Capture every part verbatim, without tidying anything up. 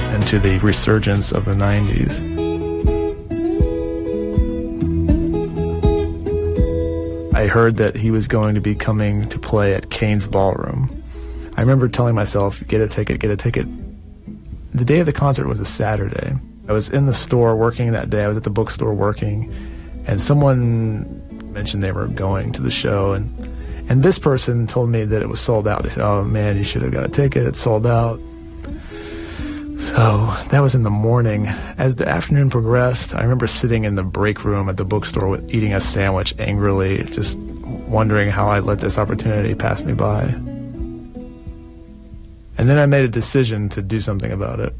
into the resurgence of the nineties. I heard that he was going to be coming to play at Kane's Ballroom. I remember telling myself, get a ticket, get a ticket. The day of the concert was a Saturday. I was in the store working that day. I was at the bookstore working, and someone mentioned they were going to the show, and and this person told me that it was sold out. They said, oh man, you should have got a ticket, it's sold out. So that was in the morning. As the afternoon progressed, I remember sitting in the break room at the bookstore with, eating a sandwich angrily, just wondering how I let this opportunity pass me by. And then I made a decision to do something about it.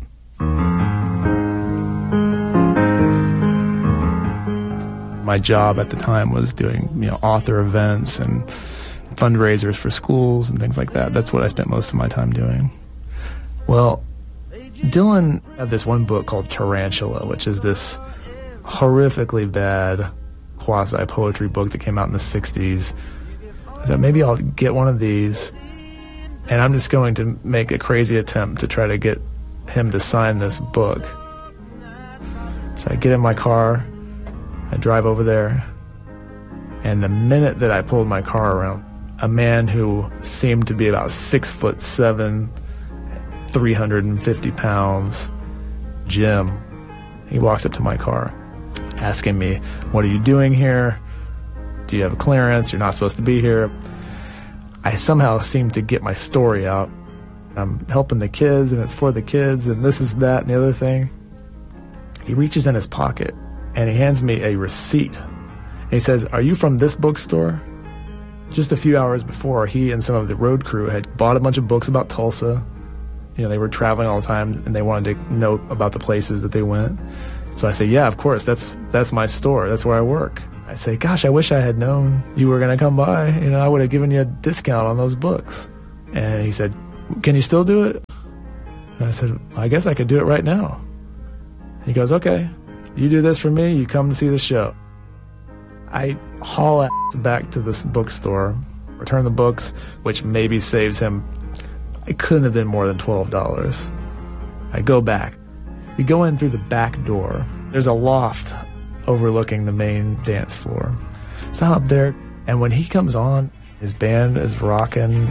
My job at the time was doing, you know, author events and fundraisers for schools and things like that. That's what I spent most of my time doing. Well, Dylan had this one book called Tarantula, which is this horrifically bad quasi-poetry book that came out in the sixties. I thought maybe I'll get one of these, and I'm just going to make a crazy attempt to try to get him to sign this book. So I get in my car, I drive over there, and the minute that I pulled my car around, a man who seemed to be about six foot seven, three hundred fifty pounds, Jim, he walks up to my car asking me, what are you doing here? Do you have a clearance? You're not supposed to be here. I somehow seem to get my story out. I'm helping the kids, and it's for the kids, and this is that and the other thing. He reaches in his pocket, and he hands me a receipt. And he says, are you from this bookstore? Just a few hours before, he and some of the road crew had bought a bunch of books about Tulsa. You know, they were traveling all the time, and they wanted to know about the places that they went. So I say, yeah, of course, that's that's my store. That's where I work. I say, gosh, I wish I had known you were going to come by. You know, I would have given you a discount on those books. And he said, can you still do it? And I said, I guess I could do it right now. He goes, okay, you do this for me, you come to see the show. I haul ass back to this bookstore, return the books, which maybe saves him, it couldn't have been more than twelve dollars. I go back. We go in through the back door. There's a loft overlooking the main dance floor. So I'm up there, and when he comes on, his band is rocking.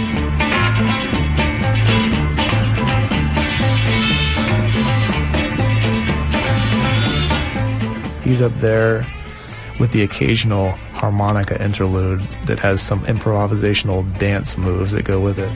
He's up there with the occasional harmonica interlude that has some improvisational dance moves that go with it.